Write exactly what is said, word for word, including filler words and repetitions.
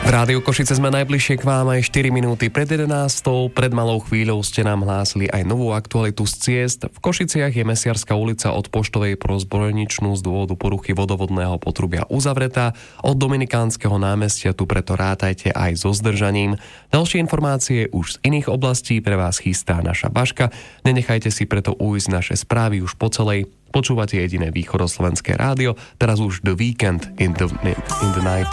V Rádiu Košice sme najbližšie k vám aj štyri minúty pred jedenástou. Pred malou chvíľou ste nám hlásili aj novú aktualitu z ciest. V Košiciach je Mesiarska ulica od Poštovej pro zbrojničnú z dôvodu poruchy vodovodného potrubia uzavretá. Od Dominikánskeho námestia tu preto rátajte aj so zdržaním. Ďalšie informácie už z iných oblastí pre vás chystá naša Baška. Nenechajte si preto ujsť naše správy už po celej. Počúvate jediné východoslovenské rádio, teraz už The Weekend in the, in the Night.